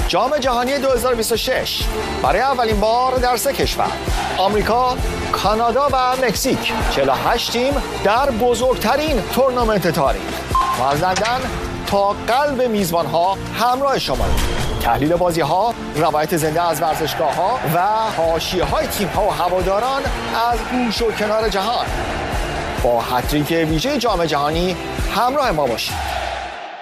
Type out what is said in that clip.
جام جهانی 2026 برای اولین بار در 3 کشور آمریکا، کانادا و مکزیک 48 تیم در بزرگترین تورنمنت تاریخ و از لندن تا قلب میزبانها همراه شما. تحلیل بازی‌ها، روایت زنده از ورزشگاه‌ها و حاشیه‌های تیم‌ها و هواداران از گوش و کنار جهان. با هتریک ویژه جام جهانی همراه ما باشید.